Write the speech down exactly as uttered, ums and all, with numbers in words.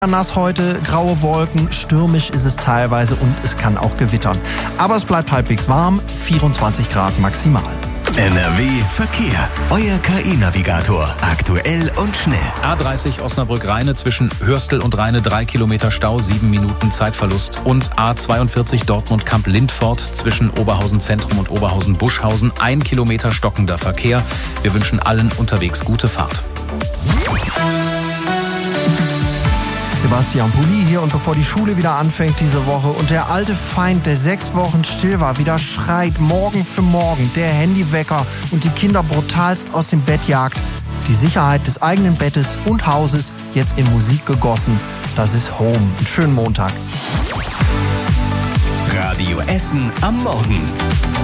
Nass heute, graue Wolken, stürmisch ist es teilweise und es kann auch gewittern. Aber es bleibt halbwegs warm, vierundzwanzig Grad maximal. N R W Verkehr. Euer K I-Navigator. Aktuell und schnell. A dreißig Osnabrück-Rheine zwischen Hörstel und Rheine drei Kilometer Stau, sieben Minuten Zeitverlust. Und A zweiundvierzig Dortmund-Kamp-Lindfort zwischen Oberhausen Zentrum und Oberhausen-Buschhausen ein Kilometer stockender Verkehr. Wir wünschen allen unterwegs gute Fahrt. Sebastian Pulli hier, und bevor die Schule wieder anfängt diese Woche und der alte Feind, der sechs Wochen still war, wieder schreit, morgen für morgen, der Handywecker und die Kinder brutalst aus dem Bett jagt, die Sicherheit des eigenen Bettes und Hauses jetzt in Musik gegossen, das ist Home. Einen schönen Montag. Radio Essen am Morgen.